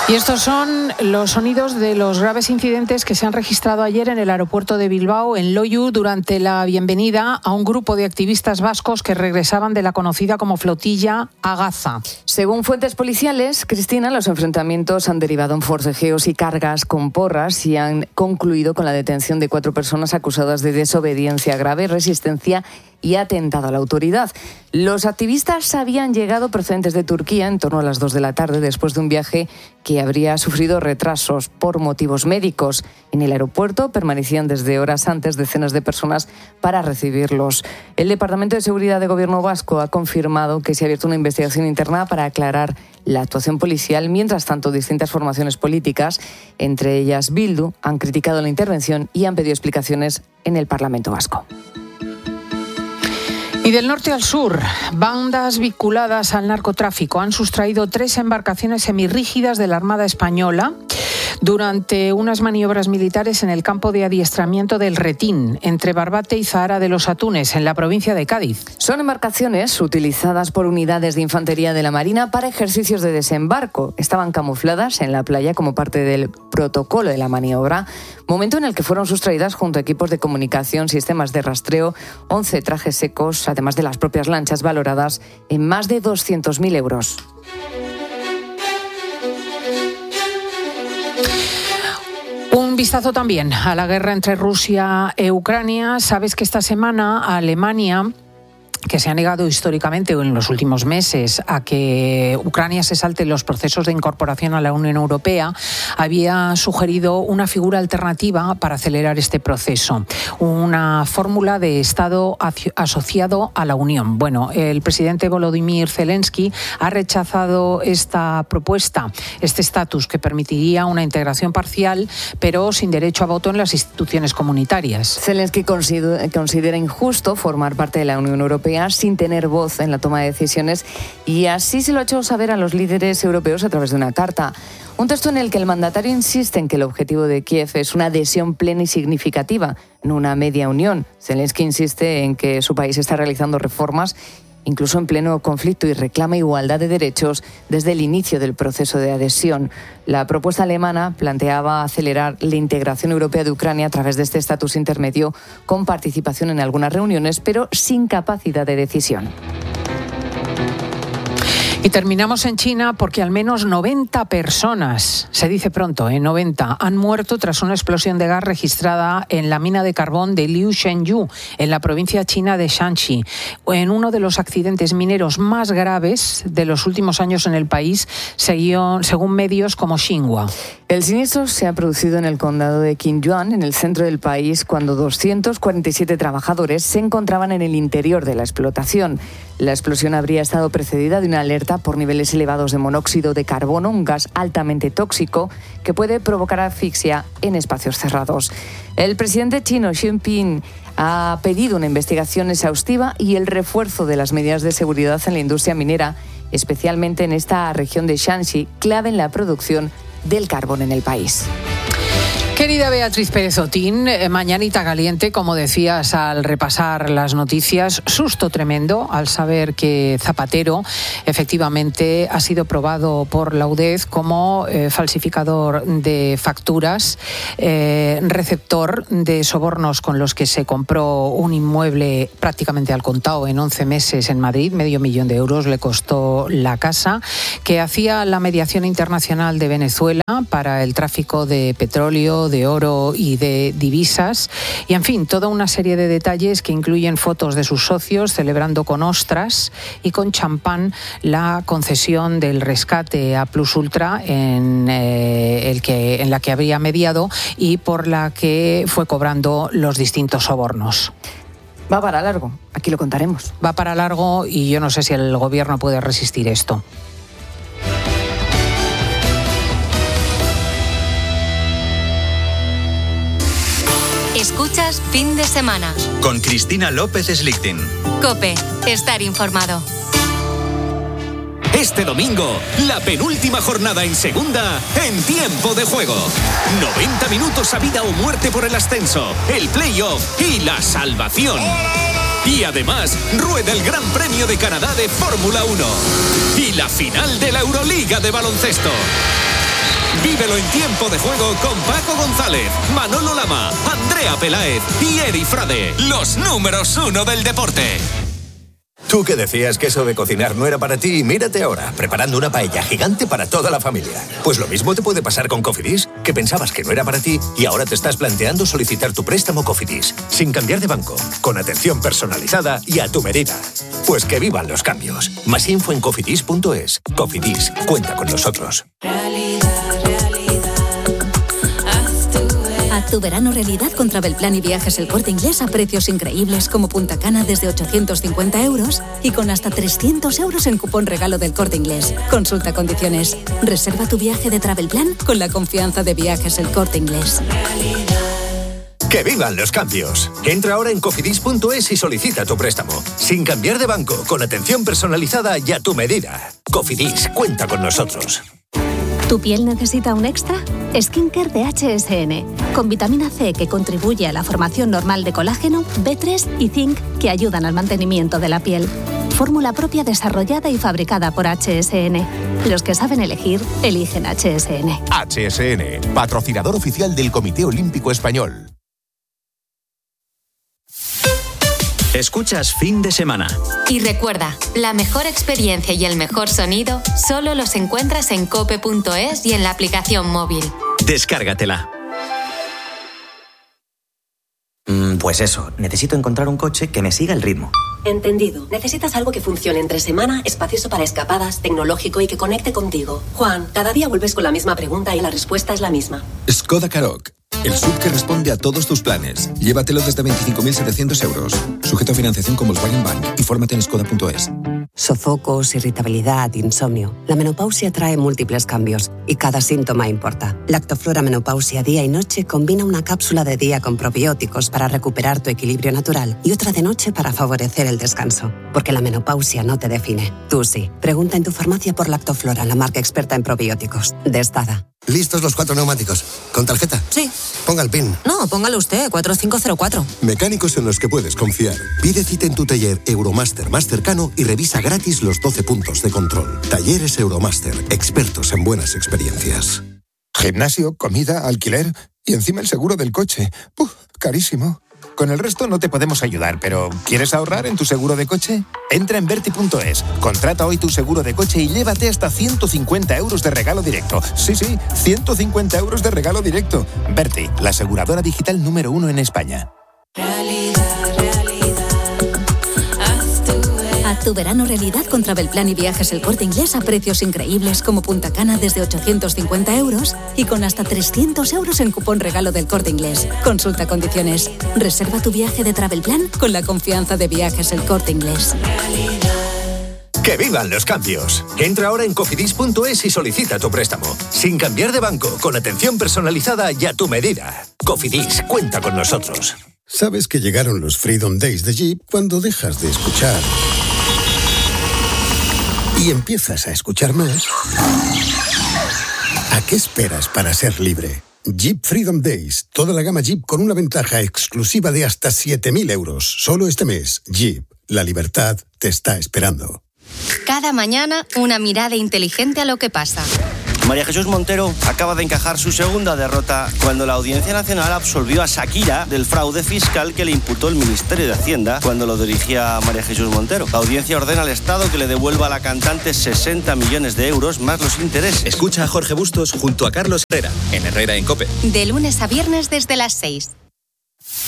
Y estos son los sonidos de los graves incidentes que se han registrado ayer en el aeropuerto de Bilbao, en Loiu, durante la bienvenida a un grupo de activistas vascos que regresaban de la conocida como flotilla a Gaza. Según fuentes policiales, Cristina, los enfrentamientos han derivado en forcejeos y cargas con porras y han concluido con la detención de 4 personas acusadas de desobediencia grave, resistencia y atentado a la autoridad. Los activistas habían llegado procedentes de Turquía en torno a las 2 de la tarde después de un viaje que habría sufrido retrasos por motivos médicos. En el aeropuerto permanecían desde horas antes decenas de personas para recibirlos. El Departamento de Seguridad de Gobierno vasco ha confirmado que se ha abierto una investigación interna para aclarar la actuación policial. Mientras tanto, distintas formaciones políticas, entre ellas Bildu, han criticado la intervención y han pedido explicaciones en el Parlamento vasco. Y del norte al sur, bandas vinculadas al narcotráfico han sustraído 3 embarcaciones semirrígidas de la Armada Española durante unas maniobras militares en el campo de adiestramiento del Retín, entre Barbate y Zahara de los Atunes, en la provincia de Cádiz. Son embarcaciones utilizadas por unidades de infantería de la Marina para ejercicios de desembarco. Estaban camufladas en la playa como parte del protocolo de la maniobra, momento en el que fueron sustraídas junto a equipos de comunicación, sistemas de rastreo, 11 trajes secos, además de las propias lanchas valoradas en más de 200.000 euros. Un vistazo también a la guerra entre Rusia e Ucrania. Sabes que esta semana Alemania, que se ha negado históricamente en los últimos meses a que Ucrania se salte los procesos de incorporación a la Unión Europea, había sugerido una figura alternativa para acelerar este proceso, una fórmula de Estado asociado a la Unión. Bueno, el presidente Volodymyr Zelensky ha rechazado esta propuesta, este estatus que permitiría una integración parcial, pero sin derecho a voto en las instituciones comunitarias. Zelensky considera injusto formar parte de la Unión Europea sin tener voz en la toma de decisiones, y así se lo ha hecho saber a los líderes europeos a través de una carta. Un texto en el que el mandatario insiste en que el objetivo de Kiev es una adhesión plena y significativa, no una media unión. Zelensky insiste en que su país está realizando reformas incluso en pleno conflicto, y reclama igualdad de derechos desde el inicio del proceso de adhesión. La propuesta alemana planteaba acelerar la integración europea de Ucrania a través de este estatus intermedio, con participación en algunas reuniones, pero sin capacidad de decisión. Y terminamos en China porque al menos 90 personas, se dice pronto, 90, han muerto tras una explosión de gas registrada en la mina de carbón de Liu Shengyu, en la provincia china de Shanxi, en uno de los accidentes mineros más graves de los últimos años en el país, según medios como Xinhua. El siniestro se ha producido en el condado de Qinyuan, en el centro del país, cuando 247 trabajadores se encontraban en el interior de la explotación. La explosión habría estado precedida de una alerta por niveles elevados de monóxido de carbono, un gas altamente tóxico que puede provocar asfixia en espacios cerrados. El presidente chino Xi Jinping ha pedido una investigación exhaustiva y el refuerzo de las medidas de seguridad en la industria minera, especialmente en esta región de Shanxi, clave en la producción del carbón en el país. Querida Beatriz Pérez Otín, mañanita caliente, como decías al repasar las noticias, susto tremendo al saber que Zapatero efectivamente ha sido probado por la UDEZ como falsificador de facturas, receptor de sobornos con los que se compró un inmueble prácticamente al contado en 11 meses en Madrid, 500.000 euros le costó la casa, que hacía la mediación internacional de Venezuela para el tráfico de petróleo, de oro y de divisas, y en fin, toda una serie de detalles que incluyen fotos de sus socios celebrando con ostras y con champán la concesión del rescate a Plus Ultra en la que habría mediado y por la que fue cobrando los distintos sobornos. Va para largo, aquí lo contaremos. Va para largo y yo no sé si el gobierno puede resistir esto. Escuchas Fin de Semana con Cristina López Slichting. COPE, estar informado. Este domingo, la penúltima jornada en segunda, en tiempo de juego. 90 minutos a vida o muerte por el ascenso, el play-off y la salvación. Y además, rueda el Gran Premio de Canadá de Fórmula 1. Y la final de la Euroliga de baloncesto. Vívelo en Tiempo de Juego con Paco González, Manolo Lama, Andrea Peláez y Eri Frade, los números 1 del deporte. Tú que decías que eso de cocinar no era para ti, mírate ahora, preparando una paella gigante para toda la familia. Pues lo mismo te puede pasar con Cofidis, que pensabas que no era para ti y ahora te estás planteando solicitar tu préstamo Cofidis, sin cambiar de banco, con atención personalizada y a tu medida. Pues que vivan los cambios. Más info en cofidis.es. Cofidis, cuenta con nosotros. Haz tu verano realidad con Travelplan y Viajes El Corte Inglés a precios increíbles como Punta Cana desde 850 euros y con hasta 300 euros en cupón regalo del Corte Inglés. Consulta condiciones. Reserva tu viaje de Travelplan con la confianza de Viajes El Corte Inglés. ¡Que vivan los cambios! Entra ahora en cofidis.es y solicita tu préstamo. Sin cambiar de banco, con atención personalizada y a tu medida. Cofidis, cuenta con nosotros. ¿Tu piel necesita un extra? Skincare de HSN, con vitamina C que contribuye a la formación normal de colágeno, B3 y zinc que ayudan al mantenimiento de la piel. Fórmula propia desarrollada y fabricada por HSN. Los que saben elegir, eligen HSN. HSN, patrocinador oficial del Comité Olímpico Español. Escuchas Fin de Semana. Y recuerda, la mejor experiencia y el mejor sonido solo los encuentras en cope.es y en la aplicación móvil. Descárgatela. Pues eso, necesito encontrar un coche que me siga el ritmo. Entendido. Necesitas algo que funcione entre semana, espacioso para escapadas, tecnológico y que conecte contigo. Juan, cada día vuelves con la misma pregunta y la respuesta es la misma. Skoda Karoq, el SUV que responde a todos tus planes. Llévatelo desde 25.700 euros. Sujeto a financiación con Volkswagen Bank. Infórmate en skoda.es. Sofocos, irritabilidad, insomnio. La menopausia trae múltiples cambios y cada síntoma importa. Lactoflora Menopausia Día y Noche combina una cápsula de día con probióticos para recuperar tu equilibrio natural y otra de noche para favorecer el descanso. Porque la menopausia no te define. Tú sí. Pregunta en tu farmacia por Lactoflora, la marca experta en probióticos. De Estada. ¿Listos los 4 neumáticos? ¿Con tarjeta? Sí. Ponga el PIN. No, póngalo usted, 4504. Mecánicos en los que puedes confiar. Pide cita en tu taller Euromaster más cercano y revisa gratis los 12 puntos de control. Talleres Euromaster, expertos en buenas experiencias. Gimnasio, comida, alquiler y encima el seguro del coche. Carísimo. Con el resto no te podemos ayudar, pero ¿quieres ahorrar en tu seguro de coche? Entra en Verti.es, contrata hoy tu seguro de coche y llévate hasta 150 euros de regalo directo. Sí, 150 euros de regalo directo. Verti, la aseguradora digital número 1 en España. Haz tu verano realidad con Travelplan y Viajes El Corte Inglés a precios increíbles como Punta Cana desde 850 euros y con hasta 300 euros en cupón regalo del Corte Inglés. Consulta condiciones. Reserva tu viaje de Travelplan con la confianza de Viajes El Corte Inglés. ¡Que vivan los cambios! Entra ahora en cofidis.es y solicita tu préstamo. Sin cambiar de banco, con atención personalizada y a tu medida. Cofidis, cuenta con nosotros. ¿Sabes que llegaron los Freedom Days de Jeep cuando dejas de escuchar y empiezas a escuchar más? ¿A qué esperas para ser libre? Jeep Freedom Days. Toda la gama Jeep con una ventaja exclusiva de hasta 7.000 euros. Solo este mes. Jeep. La libertad te está esperando. Cada mañana, una mirada inteligente a lo que pasa. María Jesús Montero acaba de encajar su segunda derrota cuando la Audiencia Nacional absolvió a Shakira del fraude fiscal que le imputó el Ministerio de Hacienda cuando lo dirigía María Jesús Montero. La audiencia ordena al Estado que le devuelva a la cantante 60 millones de euros más los intereses. Escucha a Jorge Bustos junto a Carlos Herrera en Herrera en COPE. De lunes a viernes desde las 6.